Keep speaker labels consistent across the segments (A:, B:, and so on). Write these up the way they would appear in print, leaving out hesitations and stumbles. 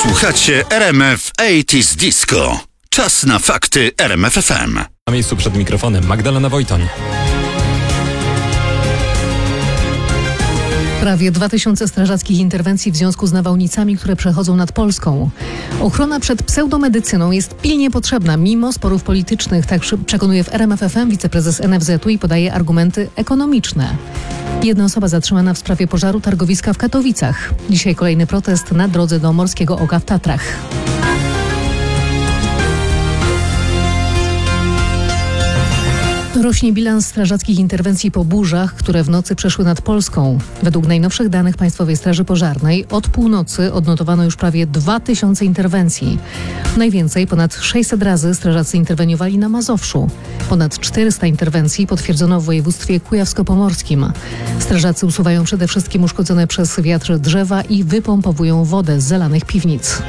A: Słuchacie RMF 80's Disco. Czas na fakty RMF FM.
B: Na miejscu przed mikrofonem Magdalena Wojtoń.
C: Prawie 2000 strażackich interwencji w związku z nawałnicami, które przechodzą nad Polską. Ochrona przed pseudomedycyną jest pilnie potrzebna, mimo sporów politycznych, tak przekonuje w RMF FM wiceprezes NFZ-u i podaje argumenty ekonomiczne. Jedna osoba zatrzymana w sprawie pożaru targowiska w Katowicach. Dzisiaj kolejny protest na drodze do Morskiego Oka w Tatrach. Rośnie bilans strażackich interwencji po burzach, które w nocy przeszły nad Polską. Według najnowszych danych Państwowej Straży Pożarnej od północy odnotowano już prawie 2000 interwencji. Najwięcej, ponad 600 razy, strażacy interweniowali na Mazowszu. Ponad 400 interwencji potwierdzono w województwie kujawsko-pomorskim. Strażacy usuwają przede wszystkim uszkodzone przez wiatr drzewa i wypompowują wodę z zalanych piwnic.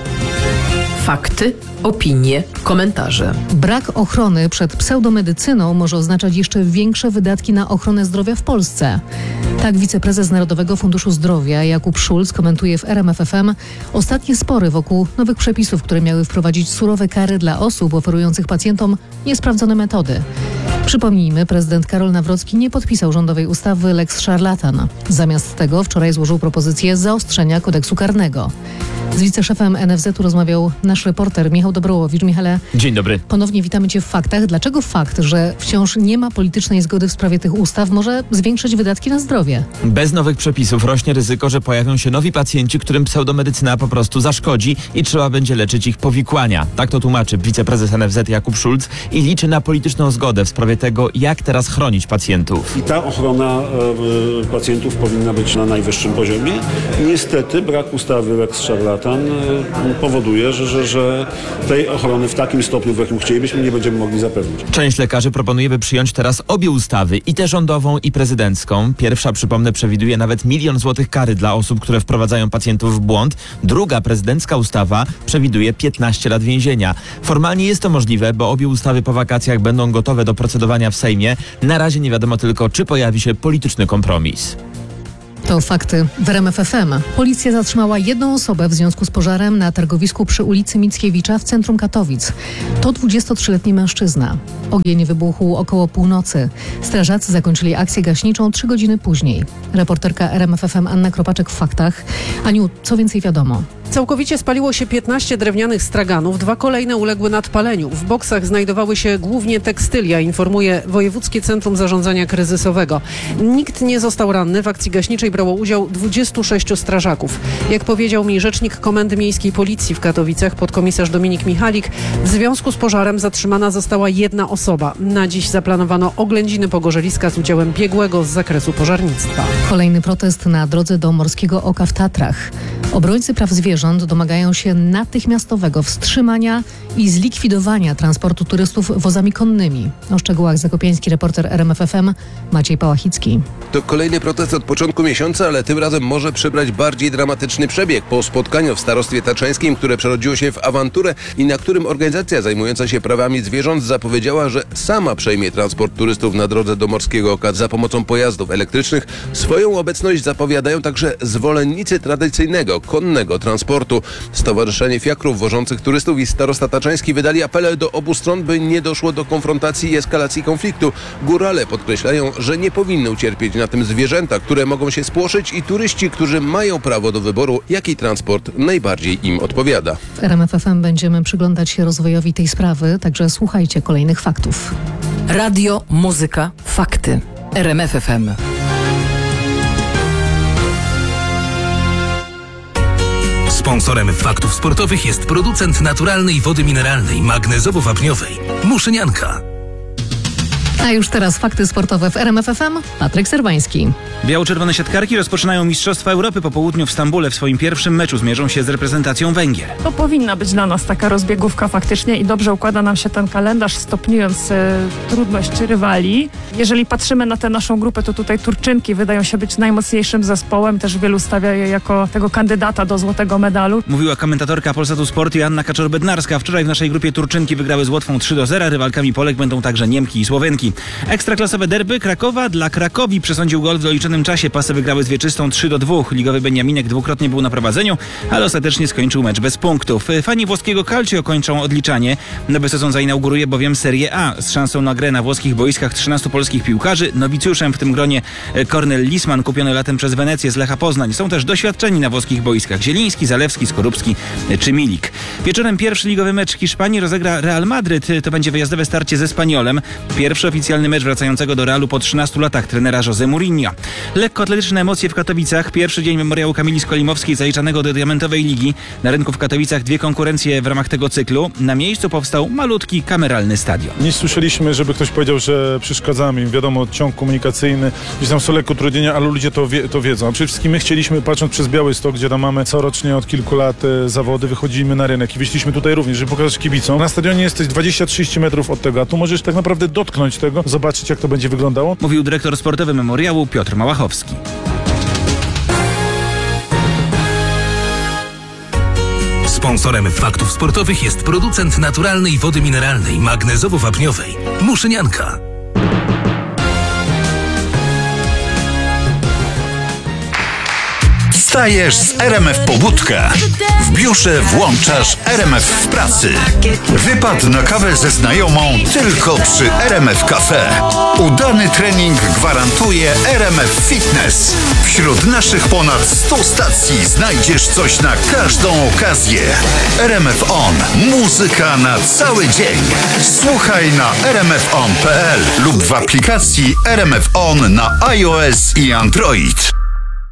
D: Fakty, opinie, komentarze.
C: Brak ochrony przed pseudomedycyną może oznaczać jeszcze większe wydatki na ochronę zdrowia w Polsce. Tak wiceprezes Narodowego Funduszu Zdrowia Jakub Szulc komentuje w RMF FM ostatnie spory wokół nowych przepisów, które miały wprowadzić surowe kary dla osób oferujących pacjentom niesprawdzone metody. Przypomnijmy, prezydent Karol Nawrocki nie podpisał rządowej ustawy Lex Szarlatan. Zamiast tego wczoraj złożył propozycję zaostrzenia kodeksu karnego. Z wiceszefem NFZ-u rozmawiał nasz reporter Michał Dobrołowicz. Michale,
B: Dzień dobry.
C: Ponownie witamy Cię w faktach. Dlaczego fakt, że wciąż nie ma politycznej zgody w sprawie tych ustaw, może zwiększyć wydatki na zdrowie?
E: Bez nowych przepisów rośnie ryzyko, że pojawią się nowi pacjenci, którym pseudomedycyna po prostu zaszkodzi i trzeba będzie leczyć ich powikłania. Tak to tłumaczy wiceprezes NFZ Jakub Szulc i liczy na polityczną zgodę w sprawie tego, jak teraz chronić pacjentów.
F: I ta ochrona pacjentów powinna być na najwyższym poziomie. Niestety brak ustawy Lex Szarlatan powoduje, że tej ochrony w takim stopniu, w jakim chcielibyśmy, nie będziemy mogli zapewnić.
E: Część lekarzy proponuje, by przyjąć teraz obie ustawy, i tę rządową, i prezydencką. Pierwsza, przypomnę, przewiduje nawet 1 000 000 złotych kary dla osób, które wprowadzają pacjentów w błąd. Druga, prezydencka ustawa, przewiduje 15 lat więzienia. Formalnie jest to możliwe, bo obie ustawy po wakacjach będą gotowe do procedowania w Sejmie. Na razie nie wiadomo tylko, czy pojawi się polityczny kompromis.
C: To fakty w RMF FM. Policja zatrzymała jedną osobę w związku z pożarem na targowisku przy ulicy Mickiewicza w centrum Katowic. To 23-letni mężczyzna. Ogień wybuchł około północy. Strażacy zakończyli akcję gaśniczą 3 godziny później. Reporterka RMF FM Anna Kropaczek w faktach. Aniu, co więcej wiadomo?
G: Całkowicie spaliło się 15 drewnianych straganów, 2 kolejne uległy nadpaleniu. W boksach znajdowały się głównie tekstylia, informuje Wojewódzkie Centrum Zarządzania Kryzysowego. Nikt nie został ranny. W akcji gaśniczej brało udział 26 strażaków. Jak powiedział mi rzecznik Komendy Miejskiej Policji w Katowicach, podkomisarz Dominik Michalik, w związku z pożarem zatrzymana została jedna osoba. Na dziś zaplanowano oględziny pogorzeliska z udziałem biegłego z zakresu pożarnictwa.
C: Kolejny protest na drodze do Morskiego Oka w Tatrach. Obrońcy praw zwierząt domagają się natychmiastowego wstrzymania i zlikwidowania transportu turystów wozami konnymi. O szczegółach zakopiański reporter RMF FM Maciej Pałachicki.
H: To kolejny protest od początku miesiąca, ale tym razem może przybrać bardziej dramatyczny przebieg. Po spotkaniu w starostwie tatrzańskim, które przerodziło się w awanturę i na którym organizacja zajmująca się prawami zwierząt zapowiedziała, że sama przejmie transport turystów na drodze do Morskiego Oka za pomocą pojazdów elektrycznych, swoją obecność zapowiadają także zwolennicy tradycyjnego, konnego transportu. Stowarzyszenie Fiakrów wożących turystów i starosta taczański wydali apele do obu stron, by nie doszło do konfrontacji i eskalacji konfliktu. Górale podkreślają, że nie powinny ucierpieć na tym zwierzęta, które mogą się spłoszyć, i turyści, którzy mają prawo do wyboru, jaki transport najbardziej im odpowiada.
C: W RMF FM będziemy przyglądać się rozwojowi tej sprawy, także słuchajcie kolejnych faktów.
D: Radio, muzyka, fakty. RMF FM.
I: Sponsorem faktów sportowych jest producent naturalnej wody mineralnej, magnezowo-wapniowej Muszynianka.
C: A już teraz fakty sportowe w RMF FM. Patryk Serbański.
J: Biało-czerwone siatkarki rozpoczynają Mistrzostwa Europy. Po południu w Stambule w swoim pierwszym meczu zmierzą się z reprezentacją Węgier.
K: To powinna być dla nas taka rozbiegówka faktycznie i dobrze układa nam się ten kalendarz, stopniując trudność rywali. Jeżeli patrzymy na tę naszą grupę, to tutaj Turczynki wydają się być najmocniejszym zespołem. Też wielu stawia je jako tego kandydata do złotego medalu.
J: Mówiła komentatorka Polsatu Sport Joanna Kaczor-Bednarska. Wczoraj w naszej grupie Turczynki wygrały z Łotwą 3-0. Rywalkami Polek będą także Niemki i Słowenki. piłki. Ekstraklasowe derby Krakowa dla Krakowi przesądził gol w doliczonym czasie. Pasy wygrały z Wieczystą 3-2. Ligowy Beniaminek dwukrotnie był na prowadzeniu, ale ostatecznie skończył mecz bez punktów. Fani włoskiego Calcio kończą odliczanie. Nowy sezon zainauguruje bowiem Serie A z szansą na grę na włoskich boiskach 13 polskich piłkarzy. Nowicjuszem w tym gronie Kornel Lisman, kupiony latem przez Wenecję z Lecha Poznań. Są też doświadczeni na włoskich boiskach Zieliński, Zalewski, Skorupski czy Milik. Wieczorem pierwszy ligowy mecz Hiszpanii rozegra Real Madryt. To będzie wyjazdowe starcie ze Spaniolem. Pierwszy oficjalny mecz wracającego do Realu po 13 latach trenera José Mourinho. Lekkoatletyczne emocje w Katowicach. Pierwszy dzień memoriału Kamili Skolimowskiej zaliczanego do Diamentowej Ligi. Na rynku w Katowicach 2 konkurencje w ramach tego cyklu. Na miejscu powstał malutki kameralny stadion.
L: Nie słyszeliśmy, żeby ktoś powiedział, że przeszkadzamy im. Wiadomo, ciąg komunikacyjny, gdzieś tam są lekko utrudnienia, ale ludzie to wiedzą. A przede wszystkim my chcieliśmy, patrząc przez Białystok, gdzie tam mamy corocznie od kilku lat zawody, wychodzimy na rynek i wyszliśmy tutaj również, żeby pokazać kibicom. Na stadionie jesteś 20-30 metrów od tego, a tu możesz tak naprawdę dotknąć tego, zobaczyć, jak to będzie wyglądało.
J: Mówił dyrektor sportowy memoriału Piotr Małachowski.
I: Sponsorem Faktów Sportowych jest producent naturalnej wody mineralnej magnezowo-wapniowej Muszynianka.
A: Wstajesz z RMF Pobudka. W biurze włączasz RMF w pracy. Wypad na kawę ze znajomą tylko przy RMF Cafe. Udany trening gwarantuje RMF Fitness. Wśród naszych ponad 100 stacji znajdziesz coś na każdą okazję. RMF On. Muzyka na cały dzień. Słuchaj na rmfon.pl lub w aplikacji RMF On na iOS i Android.